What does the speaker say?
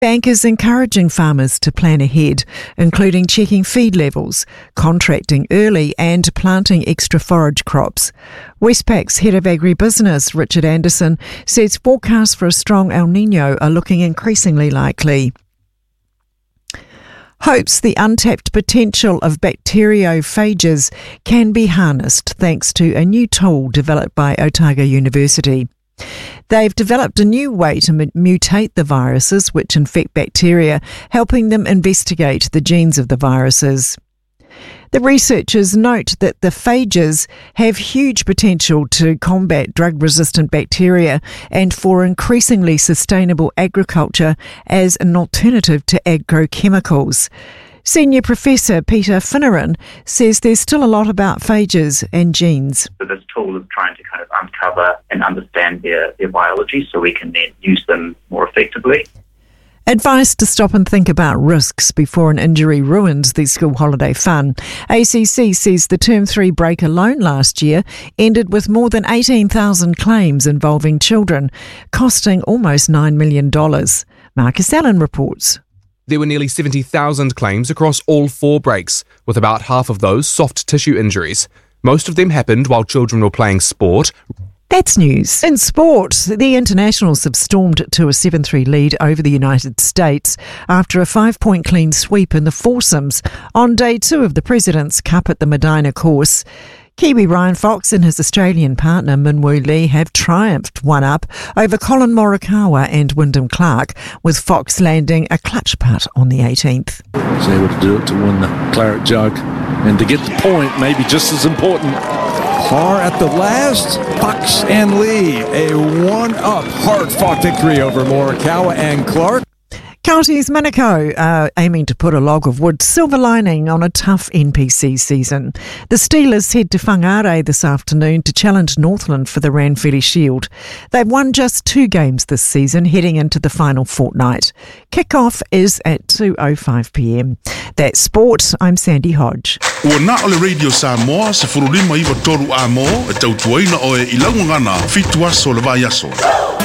Bank is encouraging farmers to plan ahead, including checking feed levels, contracting early and planting extra forage crops. Westpac's head of agribusiness, Richard Anderson, says forecasts for a strong El Niño are looking increasingly likely. Hopes the untapped potential of bacteriophages can be harnessed thanks to a new tool developed by Otago University. They've developed a new way to mutate the viruses which infect bacteria, helping them investigate the genes of the viruses. The researchers note that the phages have huge potential to combat drug-resistant bacteria and for increasingly sustainable agriculture as an alternative to agrochemicals. Senior Professor Peter Finneran says there's still a lot about phages and genes. So this tool is trying to kind of uncover and understand their biology so we can then use them more effectively. Advice to stop and think about risks before an injury ruins the school holiday fun. ACC says the Term 3 break alone last year ended with more than 18,000 claims involving children, costing almost $9 million. Marcus Allen reports. There were nearly 70,000 claims across all 4 breaks, with about half of those soft tissue injuries. Most of them happened while children were playing sport. That's news. In sport, the Internationals have stormed to a 7-3 lead over the United States after a 5-point clean sweep in the foursomes on day 2 of the President's Cup at the Medina course. Kiwi Ryan Fox and his Australian partner Min Woo Lee have triumphed one-up over Colin Morikawa and Wyndham Clark, with Fox landing a clutch putt on the 18th. He's able to do it to win the claret jug and to get the point, maybe just as important. Par at the last, Fox and Lee, a one-up hard-fought victory over Morikawa and Clark. Counties Manukau are aiming to put a log of wood silver lining on a tough NPC season. The Steelers head to Whangarei this afternoon to challenge Northland for the Ranfurly Shield. They've won just 2 games this season, heading into the final fortnight. Kick-off is at 2:05pm. That's sport. I'm Sandy Hodge. Ua na ole Radio Samoa se furulima iwa toru a mo e tautuaina o e ilangu ngana fitua so le vai aso.